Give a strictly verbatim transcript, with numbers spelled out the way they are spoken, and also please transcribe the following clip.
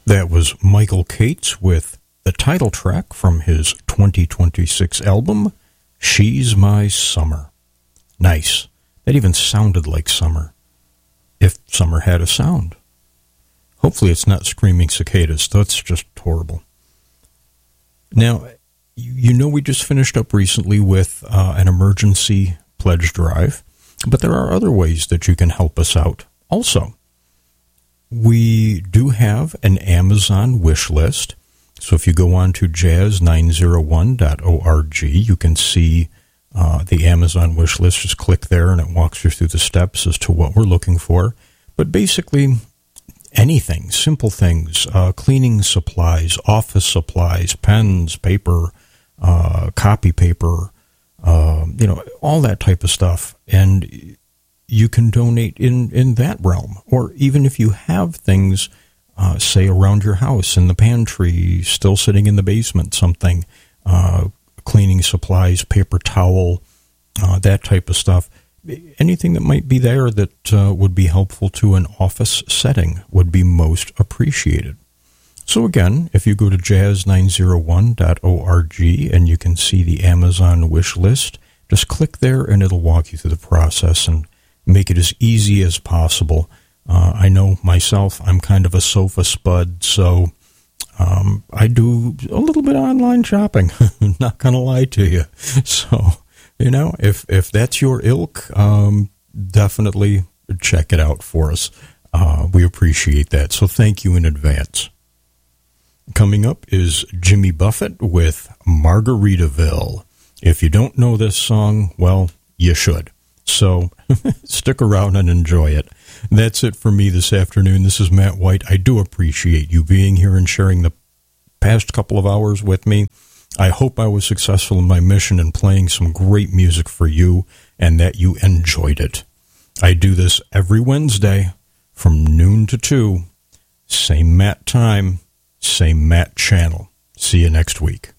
That was Michael Cates with the title track from his twenty twenty-six album, She's My Summer. Nice. That even sounded like summer. If summer had a sound. Hopefully it's not screaming cicadas. That's just horrible. Now, you know we just finished up recently with uh, an emergency pledge drive, but there are other ways that you can help us out also. We do have an Amazon wish list. So if you go on to jazz nine oh one dot org, you can see uh, the Amazon wish list. Just click there and it walks you through the steps as to what we're looking for. But basically, anything, simple things, uh, cleaning supplies, office supplies, pens, paper, uh, copy paper, uh, you know, all that type of stuff. And you can donate in, in that realm. Or even if you have things, uh, say, around your house, in the pantry, still sitting in the basement, something, uh, cleaning supplies, paper towel, uh, that type of stuff. Anything that might be there that uh, would be helpful to an office setting would be most appreciated. So again, if you go to jazz nine oh one dot org and you can see the Amazon wish list, just click there and it'll walk you through the process and make it as easy as possible. Uh, I know myself, I'm kind of a sofa spud, so um, I do a little bit of online shopping. I'm not going to lie to you. So, you know, if, if that's your ilk, um, definitely check it out for us. Uh, we appreciate that. So thank you in advance. Coming up is Jimmy Buffett with Margaritaville. If you don't know this song, well, you should. So stick around and enjoy it. That's it for me this afternoon. This is Matt White. I do appreciate you being here and sharing the past couple of hours with me. I hope I was successful in my mission in playing some great music for you and that you enjoyed it. I do this every Wednesday from noon to two. Same Matt time, same Matt channel. See you next week.